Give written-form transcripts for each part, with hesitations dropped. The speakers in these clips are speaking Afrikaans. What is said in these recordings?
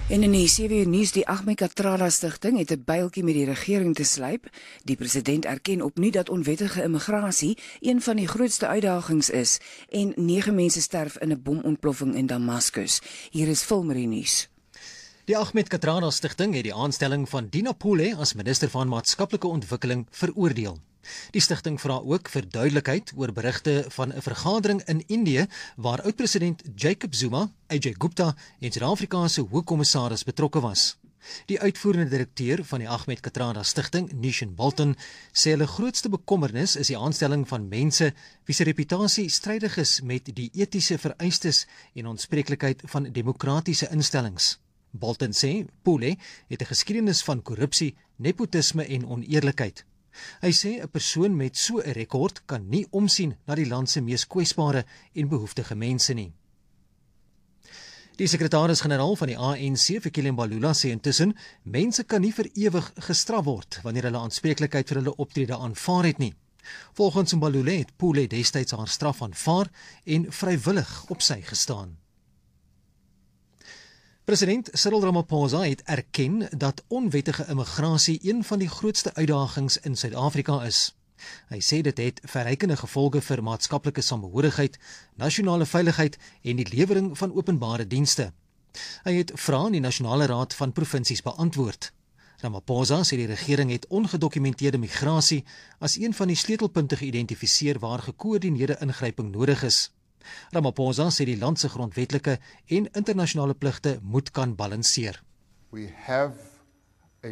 En in die 7 uur nuus, die Ahmed Kathrada Stichting het 'n byltjie met die regering te slyp. Die president erken opnuut dat onwettige immigrasie een van die grootste uitdagings is en 9 mense sterf in 'n bomontploffing in Damaskus. Hier is Filmrie nuus. Die Ahmed Kathrada Stichting het die aanstelling van Dina Pule as minister van maatskaplike ontwikkeling veroordeel. Die stigting vra ook vir duidelikheid oor berigte van 'n vergadering in Indië waar oud-president Jacob Zuma, Ajay Gupta en Suid-Afrikaanse hoogkommissaris betrokke was. Die uitvoerende direkteur van die Ahmed Kathrada Stichting, Nishan Bolton, sê hulle grootste bekommernis is die aanstelling van mense wie se reputasie strydig is met die etiese vereistes en aanspreeklikheid van demokratiese instellings. Bolton sê Pule het 'n geskiedenis van korrupsie, nepotisme en oneerlikheid. Hy sê 'n persoon met so 'n rekord kan nie omsien na die land se mees kwesbare en behoeftige mense nie. Die sekretaris-generaal van die ANC, Fikile Mbalula, sê intussen mense kan nie vir ewig gestraf word wanneer hulle aanspreeklikheid vir hulle optrede aanvaar het nie. Volgens Mbalula het Pule destyds haar straf aanvaar en vrywillig op sy gestaan. President Cyril Ramaphosa het erken dat onwettige immigrasie een van die grootste uitdagings in Suid-Afrika is. Hy sê dit het verrykende gevolge vir maatskaplike samehorigheid, nasionale veiligheid en die lewering van openbare dienste. Hy het vrae in die Nasionale Raad van Provinsies beantwoord. Ramaphosa sê die regering het ongedokumenteerde migrasie as een van die sleutelpunte geïdentifiseer waar gekoördineerde ingryping nodig is. Ramaphosa sê die land se grondwetlike en internasionale pligte moet kan balanseer. We have a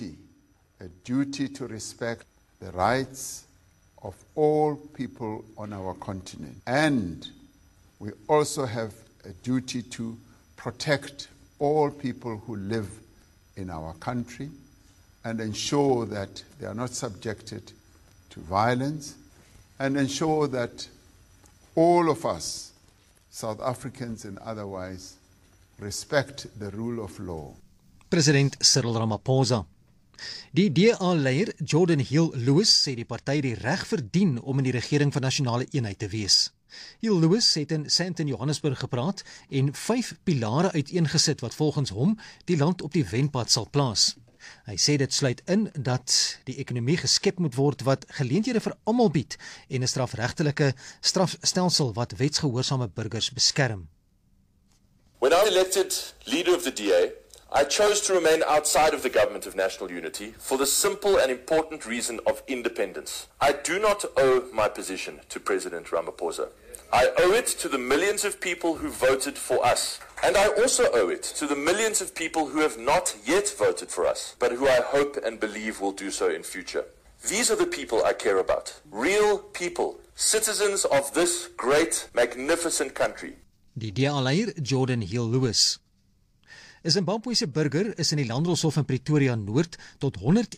duty to respect the rights of all people on our continent. And we also have a duty to protect all people who live in our country and ensure that they are not subjected to violence and ensure that all of us, South Africans and otherwise, respect the rule of law. President Cyril Ramaphosa. Die DA-leier Jordan Hill-Lewis sê die party die reg verdien om in die regering van nasionale eenheid te wees. Hill-Lewis het in Sandton, Johannesburg gepraat en 5 pilare uiteengesit wat volgens hom die land op die wenpad sal plaas. Hy sê dit sluit in dat die ekonomie geskep moet word wat geleenthede vir almal bied en 'n strafregtelike strafstelsel wat wetsgehoorsame burgers beskerm. When I was elected leader of the DA, I chose to remain outside of the government of national unity for the simple and important reason of independence. I do not owe my position to President Ramaphosa. I owe it to the millions of people who voted for us. And I also owe it to the millions of people who have not yet voted for us, but who I hope and believe will do so in future. These are the people I care about. Real people, citizens of this great, magnificent country. Die DA-leier Jordan Hill-Lewis. 'n Zimbabwese burger is in die Landdroshof in Pretoria Noord tot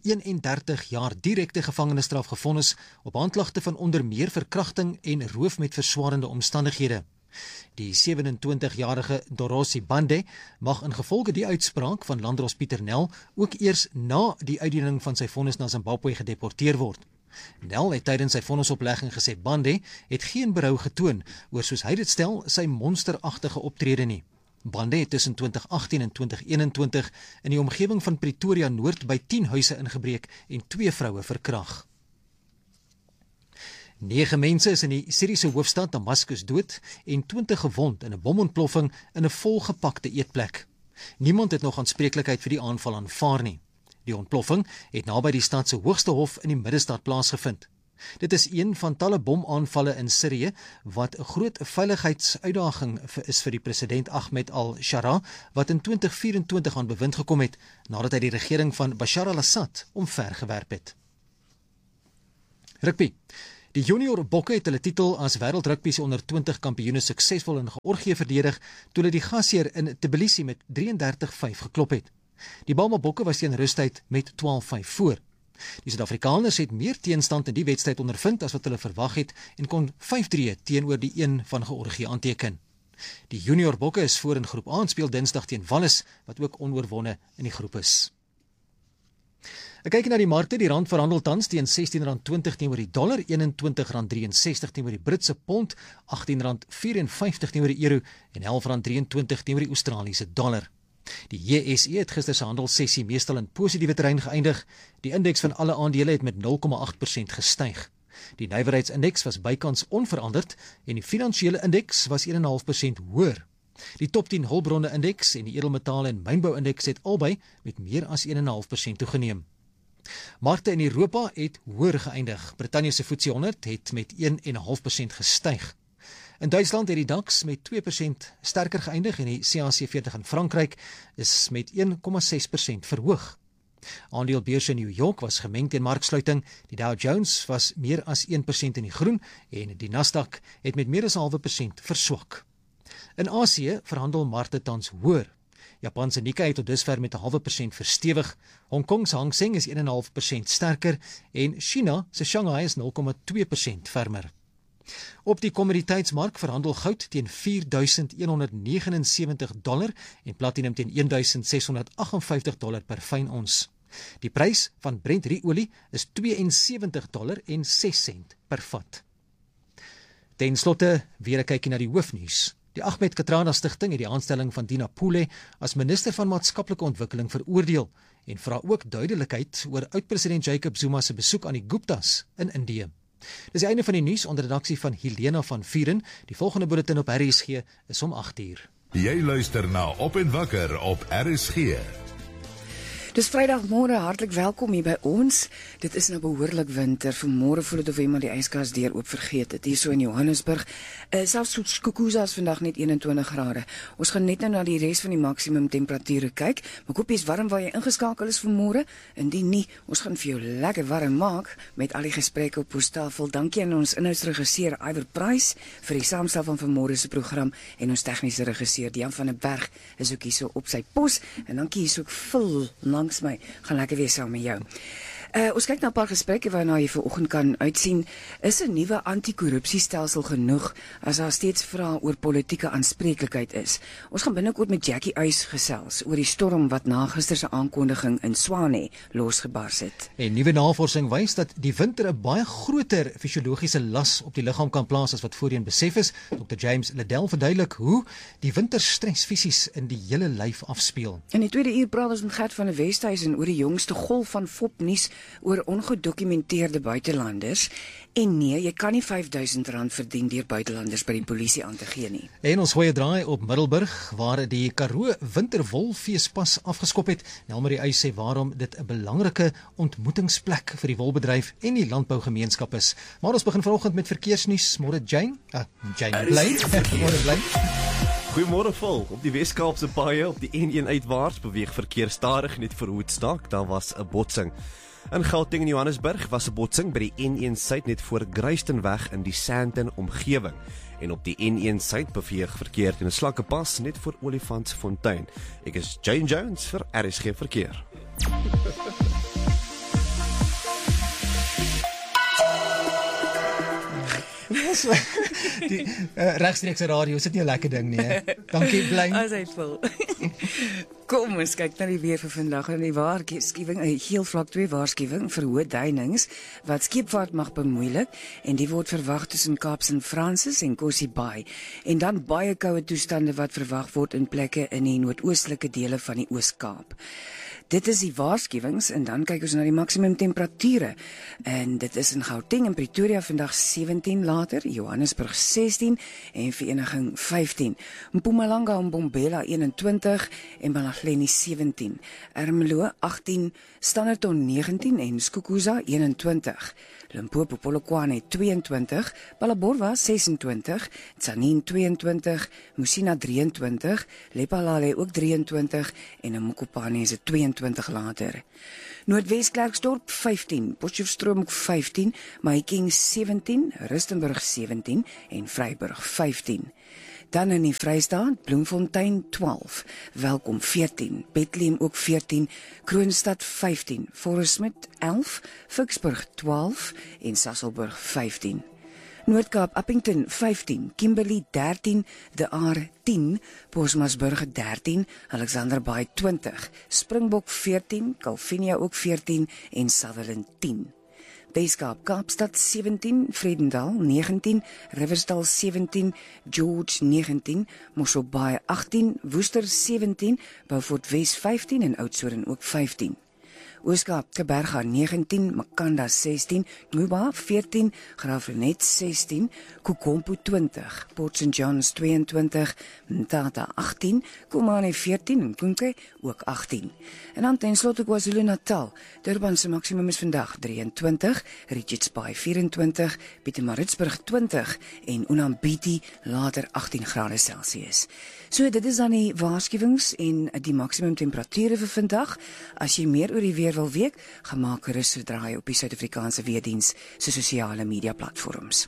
131 jaar direkte gevangenisstraf gevonnis op aanklagte van onder meer verkrachting en roof met verswaarende omstandighede. Die 27-jarige Dorosi Bande mag ingevolge die uitspraak van Landdros Pieter Nel ook eers na die uitdiening van sy vonnis na Zimbabwe gedeporteer word. Nel het tydens sy vonnisoplegging gesê Bande het geen berou getoon oor, soos hy dit stel, sy monsteragtige optrede nie. Bande het tussen 2018 en 2021 in die omgewing van Pretoria Noord by 10 huise ingebreek en 2 vroue verkrag. 9 mense is in die Syriese hoofstad Damaskus dood en 20 gewond in 'n bomontploffing in 'n volgepakte eetplek. Niemand het nog aanspreeklikheid vir die aanval aanvaar nie. Die ontploffing het naby die stad se hoogste hof in die middestad plaasgevind. Dit is een van talle bomaanvalle in Sirië wat 'n groot veiligheidsuitdaging is vir die president Ahmed al-Shara wat in 2024 aan bewind gekom het nadat hy die regering van Bashar al-Assad omvergewerp het. Rugby. Die junior bokke het hulle titel as wêreldrugby se onder 20 kampioene suksesvol in Georgië verdedig toe hulle die gasheer in Tbilisi met 33-5 geklop het. Die Bama bokke was teen rustyd met 12-5 voor. Die Suid-Afrikaners het meer teenstand in die wedstryd ondervind as wat hulle verwag het en kon 5-3 teenoor die een van Georgië aanteken. Die junior bokke is voor in groep A en speel Dinsdag teen Wallis wat ook onoorwonne in die groep is. Ek kyk na die markte, die rand verhandel tans teen R16.20 teenoor die dollar, R21.63 teenoor die Britse pond, R18.54 teenoor die euro en R11.23 teenoor die Australiese dollar. Die JSE het gister se handelssessie meestal in positiewe terrein geëindig. Die indeks van alle aandele het met 0,8% gestyg. Die nywerheidsindeks was bykans onveranderd en die finansiële indeks was 1,5% hoër. Die top 10 hulpbronne indeks en die edelmetale en mynbou-indeks het albei met meer as 1,5% toegeneem. Markte in Europa het hoër geëindig. Brittanje se FTSE 100 het met 1,5% gestyg. In Duitsland het die DAX met 2% sterker geëindig en die CAC 40 in Frankryk is met 1,6% verhoog. Aandelebeurse in New York was gemeng teen marksluiting. Die Dow Jones was meer as 1% in die groen en die Nasdaq het met meer as 0,5% verswak. In Asië verhandel markte tans hoër. Japan se Nikkei het tot dusver met 0,5% verstewig. Hong Kong se Hang Seng is 1,5% sterker en China se Shanghai is 0,2% fermer. Op die kommoditeitsmark verhandel goud teen $4,179 en platinum teen $1,658 per fyn ons. Die prys van Brent ruolie is $72.06 per vat. Ten slotte weer 'n kykie na die hoofnuus. Die Ahmed Kathrada Stichting het die aanstelling van Dina Poole as minister van maatskaplike ontwikkeling veroordeel en vra ook duidelikheid oor oud-president Jacob Zuma se besoek aan die Guptas in Indië. Dis die einde van die nuus onder redaksie van Helena van Vuren. Die volgende bulletin op RSG is om 8:00. Jy luister na Op en Wakker op RSG. Dis Vrydagmôre, hartlik welkom hier by ons. Dit is nou behoorlik winter. Vanmôre voel dit of iemand die yskas deur oop vergeet het. Hier so in Johannesburg, selfs so Skukuza is vandag net 21 grade. Ons gaan net nou na die res van die maksimum temperature kyk. Maar koop jy's warm waar jy ingeskakel is vanmôre. Indien nie, ons gaan vir jou lekker warm maak met al die gesprekke op ons tafel. Dankie aan ons inhoudsregisseur Iver Price vir die saamstel van vanmôre se program en ons tegniese regisseur Jan van der Berg is ook hier so op sy pos en dankie hier so vol langs my, gaan lekker wees saam met jou. Ons kyk na 'n paar gesprekke waarna jy vanoggend kan uitsien. Is 'n nuwe anti-korrupsiestelsel genoeg as daar steeds vrae oor politieke aanspreeklikheid is? Ons gaan binnekort met Jackie Uys gesels oor die storm wat na gister se aankondiging in Tshwane losgebars het. En nuwe navorsing wys dat die winter 'n baie groter fisiologiese las op die liggaam kan plaas as wat voorheen besef is. Dr. James Liddell verduidelik hoe die winterstres fisies in die hele lyf afspeel. In die tweede uur praat ons met Gert van der Westhuizen oor die jongste golf van fopnuus oor ongedokumenteerde buitelanders. En nee, jy kan nie R5,000 verdien deur buitelanders by die polisie aan te gee nie. En ons goeie draai op Middelburg, waar die Karoo Winterwolfees pas afgeskop het. Nelmarie Uys sê waarom dit 'n belangrike ontmoetingsplek vir die wolbedryf en die landbougemeenskap is. Maar ons begin vanoggend met verkeersnuus. Môre Jane. Jane bly. Môre bly. Goeiemôre vol. Op die Wes-Kaapse paaie op die N1 uitwaarts beweeg verkeer stadig net voor Woodstock. Daar was 'n botsing. In Gauteng en Johannesburg was 'n botsing by die N1 suid net voor Greystenweg in die Sandton omgewing. En op die N1 suid beweeg verkeer teen 'n slakkepas net voor Olifantsfontein. Ek is Jane Jones vir RSG Verkeer. Die regstreekse radio is dit nie 'n lekker ding nie. Dankie Blyn. As hy vol. Kom ons kyk na die weer vir vandag en die waarskuwing, 'n geel vlak 2 waarskuwing vir hoë duinings wat skeepvaart mag bemoeilik en die word verwag tussen Kaap St. Francis en Gossie Bay en dan baie koue toestande wat verwag word in plekke in die noordoostelike dele van die Oos-Kaap. Dit is die waarskuwings en dan kyk ons na die maksimum temperature. En dit is in Gauteng en Pretoria vandag 17 later, Johannesburg 16 en Vereniging 15. Mpumalanga en Mbombela 21 en Balagleni 17. Ermelo 18, Standerton 19 en Skukuza 21. Limpopo Polokwane 22, Phalaborwa 26, Tzaneen 22, Musina 23, Lephalale ook 23 en in Mokopane is dit 22 later. Noordwes Klerksdorp 15, Potchefstroom 15, Mahikeng 17, Rustenburg 17 en Vryburg 15. Dan in die Vrystaat, Bloemfontein 12, Welkom 14, Bethlehem ook 14, Kroonstad 15, Forresmith 11, Vicksburg 12 en Sasolburg 15. Noord-Kaap, Appington 15, Kimberley 13, De Aar 10, Bosmasburg 13, Alexander Bay 20, Springbok 14, Calvinia ook 14 en Sutherland 10. Weskaap, Kaapstad 17, Vredendal 19, Riversdal 17, George 19, Mosselbaai 18, Woester 17, Beaufort Wes 15 en Oudtshoorn ook 15. Ooskaap, Kaapberga 19, Makanda 16, Nguba 14, Graafrenet 16, Kukompo 20, Port St Johns 22, Mtata 18, Komane 14 en Kunke ook 18. En dan ten slotte KwaZulu-Natal, Durban se maksimum is vandag 23, Richards Bay 24, Pietermaritzburg 20 en Unambiti later 18 grade Celsius. So dit is dan die waarskuwings en die maksimum temperature vir vandag. As jy meer oor die weer wil weet, gaan maak gerus 'n draai op die Suid-Afrikaanse Weerdiens se sosiale media platforms.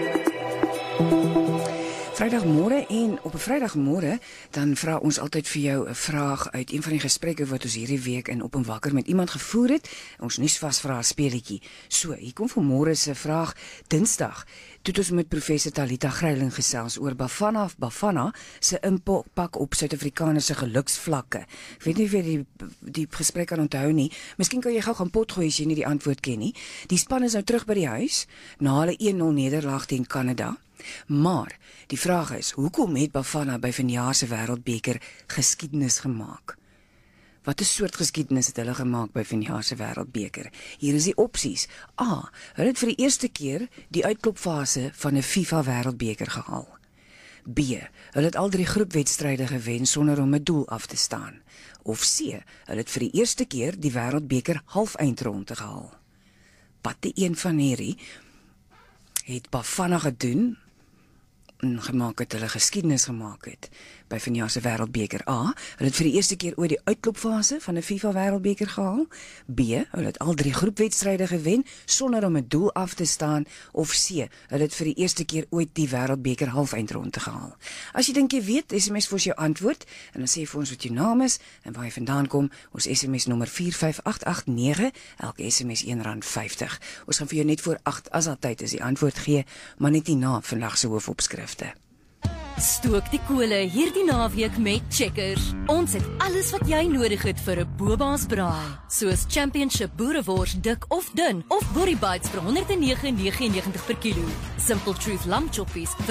Vrydagmôre en op 'n Vrydagmôre dan vra ons altyd vir jou 'n vraag uit een van die gesprekke wat ons hierdie week in Op en Wakker met iemand gevoer het. Ons nuusvasvraag speletjie. So, hier kom vanmôre se vraag Dinsdag. Toe ons met professor Talita Greiling gesels oor Bafana se impak op Suid-Afrikaners se geluksvlakke. Ek weet nie of jy die gesprek kan onthou nie. Miskien kan jy gou gaan potgooi as jy nie die antwoord ken nie. Die span is nou terug by die huis na hulle 1-0 nederlaag teen Kanada. Maar die vraag is, hoekom het Bafana by vanjaar se Wêreldbeker geskiedenis gemaak? Wat 'n soort geskiedenis het hulle gemaak by vanjaar se Wêreldbeker? Hier is die opsies. A. Hulle het vir die eerste keer die uitklopfase van 'n FIFA Wêreldbeker gehaal. B. Hulle het al 3 groepwedstryde gewen sonder om 'n doel af te staan. Of C. Hulle het vir die eerste keer die Wêreldbeker halfeindronde gehaal. Watte een van hierdie het Bafana gedoen en gemaak het hulle geskiedenis gemaak het by vanjaar se Wêreldbeker? A. Hulle het vir die eerste keer ooit die uitklopfase van 'n FIFA Wêreldbeker gehaal. B. Hulle het al 3 groepwedstryde gewen sonder om 'n doel af te staan. Of C. Hulle het vir die eerste keer ooit die Wêreldbeker halfeindronde gehaal. As jy dink jy weet, SMS vir ons jou antwoord en dan sê vir ons wat jou naam is en waar jy vandaan kom. Ons SMS nommer 45889, elke SMS R1.50. Ons gaan vir jou net voor 8 as daar tyd is die antwoord gee, maar net nie na vandag se hoofopskrifte. Stook die kole hierdie naweek met Checkers. Ons het alles wat jy nodig het vir 'n Boba's braai, soos Championship boerewors dik of dun of Boerie Bites vir R109.99 per kilo. Simple Truth lamb choppies vir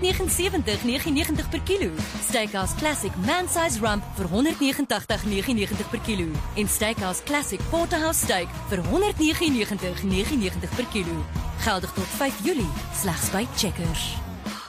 R179.99 per kilo. Steakhouse Classic man-size rump vir R189.99 per kilo. En Steakhouse Classic Porterhouse steak vir R199.99 per kilo. Geldig tot 5 Julie, slegs by Checkers.